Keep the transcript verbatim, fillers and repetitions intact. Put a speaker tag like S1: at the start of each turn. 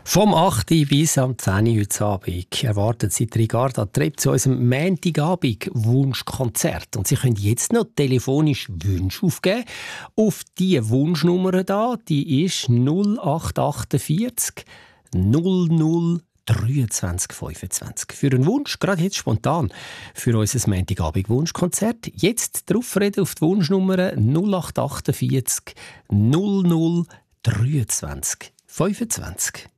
S1: Vom acht bis am zehn Uhr heute Abend erwartet Sie Ricarda Trepp zu unserem Montagabend Wunschkonzert. Und Sie können jetzt noch telefonisch Wünsche aufgeben. Auf diese Wunschnummer da, die ist null acht vier acht null null dreiundzwanzig fünfundzwanzig. Für einen Wunsch, gerade jetzt spontan, für unser Montagabend Wunschkonzert. Jetzt drauf reden auf die Wunschnummer null acht vier acht null null dreiundzwanzig fünfundzwanzig.